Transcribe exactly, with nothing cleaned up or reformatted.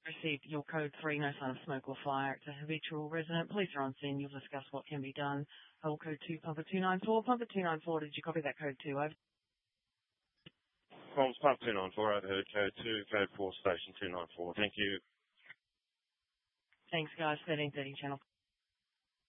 Received your code three, no sign of smoke or fire. It's a habitual resident. Police are on scene. You'll discuss what can be done. Hold code two, Pumper two nine four. Pumper two nine four, did you copy that code two? Over. Comms Pump two nine four, overheard code two, code four, station two nine four. Thank you. Thanks, guys. thirteen thirty channel.